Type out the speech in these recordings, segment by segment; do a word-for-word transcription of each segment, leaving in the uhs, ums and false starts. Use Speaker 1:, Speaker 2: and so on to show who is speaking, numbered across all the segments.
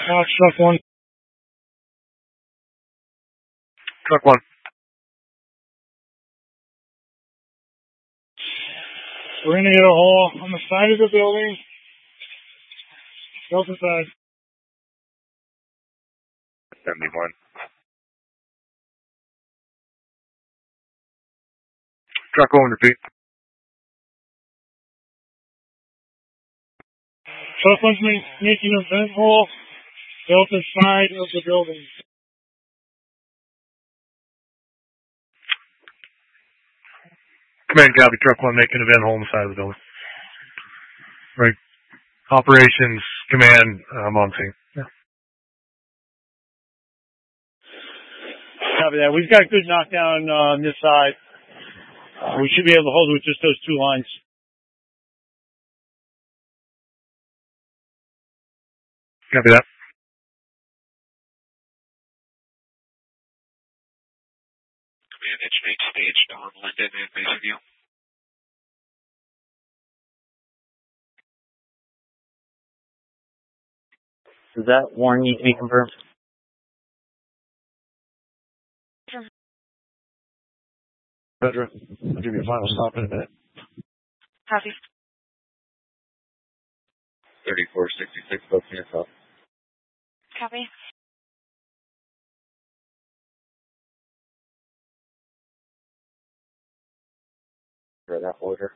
Speaker 1: Fox, truck one.
Speaker 2: Truck one.
Speaker 1: We're going to get a hole on the side of the building. Delta side.
Speaker 2: seventy-one. Truck one, repeat.
Speaker 1: Truck one's making a vent hole. Delta side of the building.
Speaker 2: Command copy, truck one making a vent hole on the side of the building. Right. Operations, command, I'm on scene. Yeah.
Speaker 3: Copy that. We've got good knockdown uh, on this side. Uh, we should be able to hold it with just those two lines.
Speaker 2: Copy that.
Speaker 4: Command H eight staged on Linden and basic view.
Speaker 5: Does that warning need to be confirmed?
Speaker 2: Pedro, I'll give you a final stop in a minute.
Speaker 6: Copy.
Speaker 4: thirty-four sixty-six, both hands up.
Speaker 6: Copy.
Speaker 4: For that order.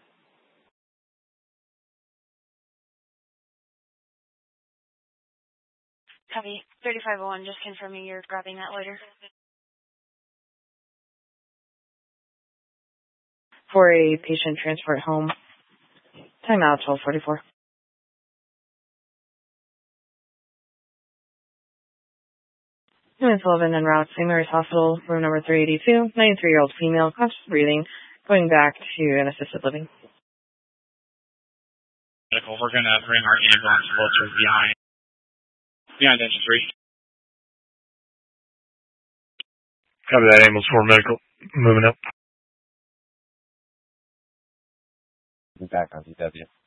Speaker 6: Copy. thirty-five oh one, just confirming you're grabbing that later.
Speaker 7: For a patient transport home. Time out, twelve forty-four. Human Sullivan en route, Saint Mary's Hospital, room number three eighty-two, ninety-three-year-old female, conscious breathing, going back to an assisted living.
Speaker 8: Medical, we're going to bring our ambulance closer behind, behind engine three.
Speaker 2: Copy that, ambulance for medical. Moving up.
Speaker 4: Back on D W.